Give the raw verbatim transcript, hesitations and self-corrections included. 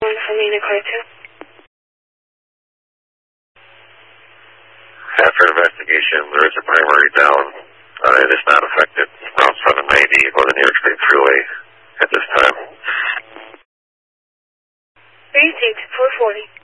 one from Nina Car two. After investigation, there is a primary down. Uh, it is not affected. Route seven ninety on the New York State Freeway at this time. three six four forty.